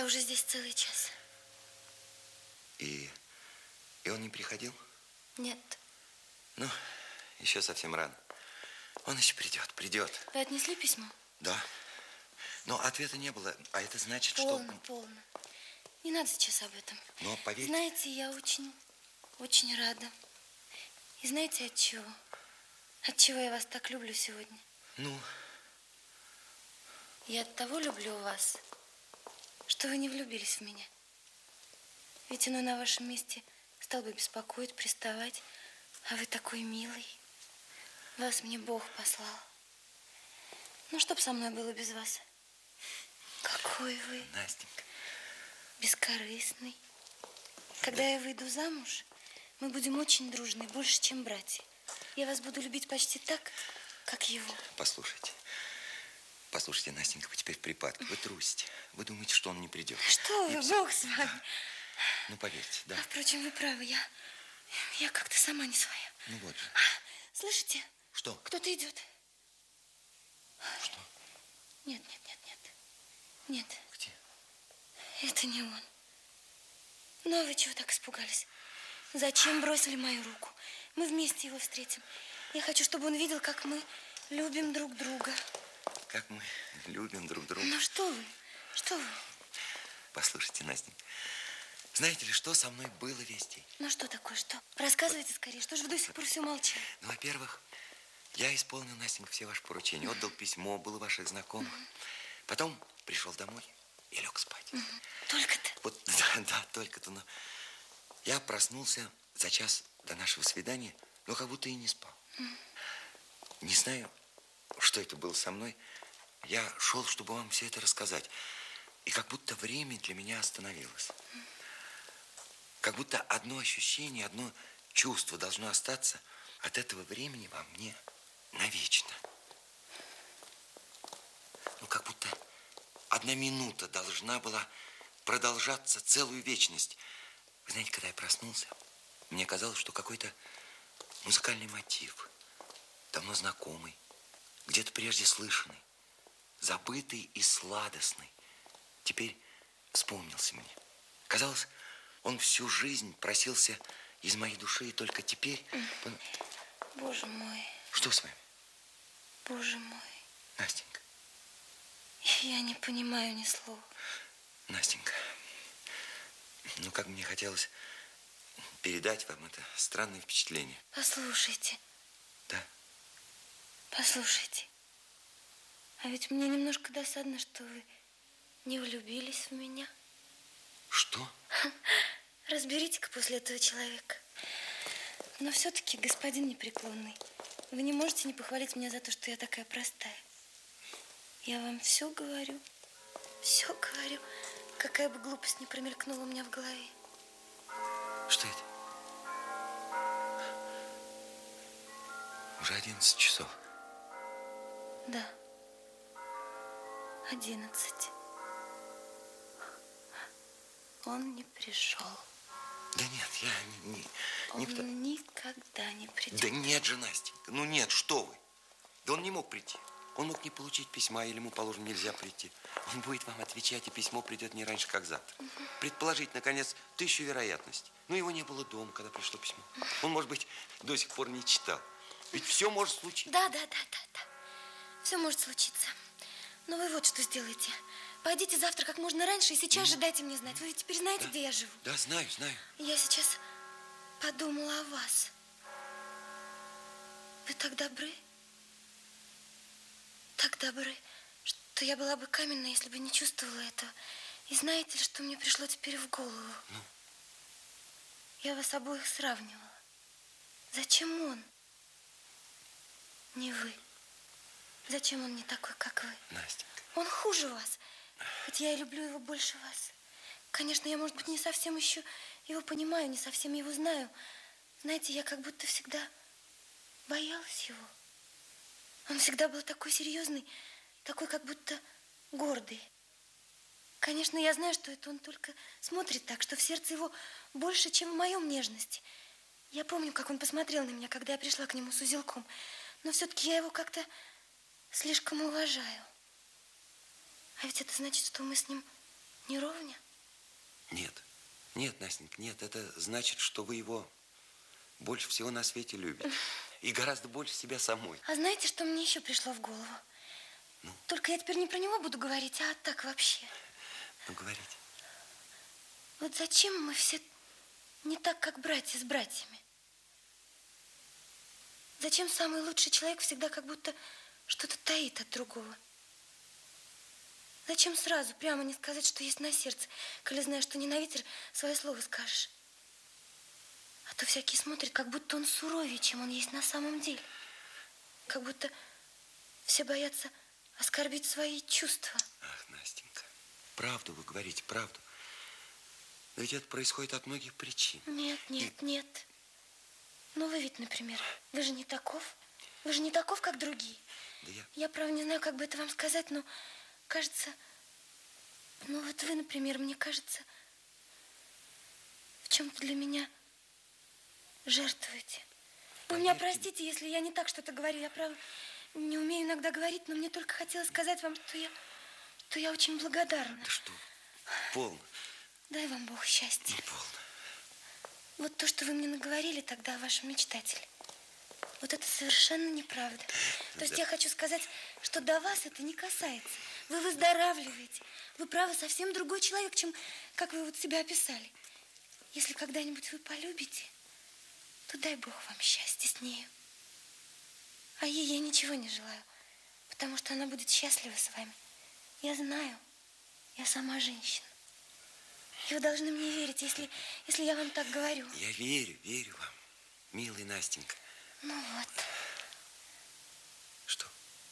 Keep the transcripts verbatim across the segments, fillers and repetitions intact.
Я уже здесь целый час. И, и он не приходил? Нет. Ну, еще совсем рано. Он еще придет, придет. Вы отнесли письмо? Да. Но ответа не было, а это значит, полно, что... Полно, полно. Не надо сейчас об этом. Но поверьте... Знаете, я очень, очень рада. И знаете, от чего? От чего я вас так люблю сегодня? Ну? Я от того люблю вас, что вы не влюбились в меня. Ведь иной на вашем месте стал бы беспокоить, приставать, а вы такой милый. Вас мне Бог послал. Ну, что б со мной было без вас? Какой вы... Настенька. Бескорыстный. Когда да. я выйду замуж, мы будем очень дружны, больше, чем братья. Я вас буду любить почти так, как его. Послушайте. Послушайте, Настенька, вы теперь в припадке. Вы трусите. Вы думаете, что он не придет. Что вы, Бог с вами. Ну, поверьте, да. А, впрочем, вы правы. Я, я как-то сама не своя. Ну, вот же. А, слышите? Что? Кто-то идет. Что? Нет, нет, нет, нет. Нет. Где? Это не он. Ну, а вы чего так испугались? Зачем бросили мою руку? Мы вместе его встретим. Я хочу, чтобы он видел, как мы любим друг друга. Как мы любим друг друга. Ну, что вы? Что вы? Послушайте, Настенька, знаете ли, что со мной было весь день? Ну, что такое, что? Рассказывайте вот. Скорее. Что же вы до сих пор все молчали? Ну, во-первых, я исполнил, Настенька, все ваши поручения. Отдал письмо, был у ваших знакомых. Потом пришел домой и лег спать. Только-то? Вот, да, да, только-то. Но я проснулся за час до нашего свидания, но как будто и не спал. Не знаю, что это было со мной. Я шел, чтобы вам все это рассказать. И как будто время для меня остановилось. Как будто одно ощущение, одно чувство должно остаться от этого времени во мне навечно. Ну, как будто одна минута должна была продолжаться целую вечность. Вы знаете, когда я проснулся, мне казалось, что какой-то музыкальный мотив, давно знакомый, где-то прежде слышанный, забытый и сладостный, теперь вспомнился мне. Казалось, он всю жизнь просился из моей души, и только теперь... Он... Боже мой. Что с вами? Боже мой. Настенька. Я не понимаю ни слова. Настенька, ну как мне хотелось передать вам это странное впечатление. Послушайте. Да? Послушайте. А ведь мне немножко досадно, что вы не влюбились в меня. Что? Разберите-ка после этого человека. Но все-таки, господин непреклонный, вы не можете не похвалить меня за то, что я такая простая. Я вам все говорю, все говорю, какая бы глупость ни промелькнула у меня в голове. Что это? Уже одиннадцать часов. Да, одиннадцать. Он не пришел. Да нет, я не... не он не... никогда не придет. Да нет же, Настенька, ну нет, что вы. Да он не мог прийти. Он мог не получить письма, или ему, положим, нельзя прийти. Он будет вам отвечать, и письмо придет не раньше, как завтра. Угу. Предположить, наконец, тысячу вероятностей. Но его не было дома, когда пришло письмо. Он, может быть, до сих пор не читал. Ведь все может случиться. Да, да, да, да, да. Все может случиться. Но вы вот что сделаете. Пойдите завтра как можно раньше и сейчас mm. же дайте мне знать. Вы ведь теперь знаете, да. где я живу? Да, знаю, знаю. Я сейчас подумала о вас. Вы так добры. Так добры, что я была бы каменной, если бы не чувствовала этого. И знаете ли, что мне пришло теперь в голову? Ну? Я вас обоих сравнивала. Зачем он? Не вы. Зачем он не такой, как вы? Настенька. Он хуже вас. Хоть я и люблю его больше вас. Конечно, я, может быть, не совсем еще его понимаю, не совсем его знаю. Знаете, я как будто всегда боялась его. Он всегда был такой серьезный, такой как будто гордый. Конечно, я знаю, что это он только смотрит так, что в сердце его больше, чем в моем нежности. Я помню, как он посмотрел на меня, когда я пришла к нему с узелком. Но все-таки я его как-то слишком уважаю. А ведь это значит, что мы с ним Не ровня? Нет. Нет, Настенька, нет. Это значит, что вы его больше всего на свете любите. И гораздо больше себя самой. А знаете, что мне еще пришло в голову? Ну? Только я теперь не про него буду говорить, а так вообще. Ну, говорите. Вот зачем мы все не так, как братья с братьями? Зачем самый лучший человек всегда как будто что-то таит от другого? Зачем сразу прямо не сказать, что есть на сердце, коли знаешь, что не на ветер свое слово скажешь? А то всякие смотрят, как будто он суровее, чем он есть на самом деле. Как будто все боятся оскорбить свои чувства. Ах, Настенька, правду вы говорите, правду. Но ведь это происходит от многих причин. Нет, нет, И... нет. Ну, вы ведь, например, вы же не таков. Вы же не таков, как другие. Да я... Я, правда, не знаю, как бы это вам сказать, но кажется... Ну, вот вы, например, мне кажется, в чем-то для меня жертвуете. Вы меня простите, если я не так что-то говорю. Я, правда, не умею иногда говорить, но мне только хотелось сказать вам, что я, что я очень благодарна. Да что? Полно. Дай вам Бог счастья. Не полно. Вот то, что вы мне наговорили тогда о вашем мечтателе, вот это совершенно неправда. То есть Да. я хочу сказать, что до вас это не касается. Вы выздоравливаете. Вы, право, совсем другой человек, чем как вы вот себя описали. Если когда-нибудь вы полюбите, то дай Бог вам счастья с нею. А ей я ничего не желаю, потому что она будет счастлива с вами. Я знаю, я сама женщина. И вы должны мне верить, если, если я вам так говорю. Я верю, верю вам, милая Настенька. Ну вот. Что?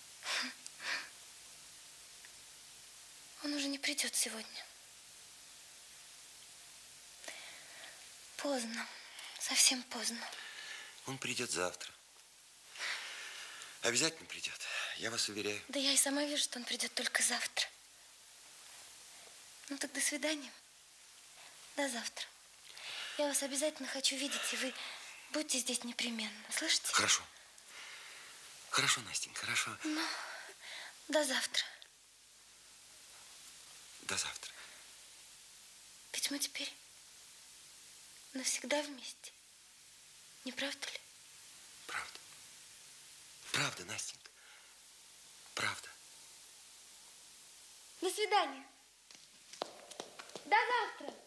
Он уже не придет сегодня. Поздно, совсем поздно. Он придет завтра. Обязательно придет, я вас уверяю. Да я и сама вижу, что он придет только завтра. Ну так до свидания. До завтра. Я вас обязательно хочу видеть, и вы будьте здесь непременно. Слышите? Хорошо. Хорошо, Настенька, хорошо. Ну, до завтра. До завтра. Ведь мы теперь навсегда вместе. Не правда ли? Правда. Правда, Настенька. Правда. До свидания. До завтра.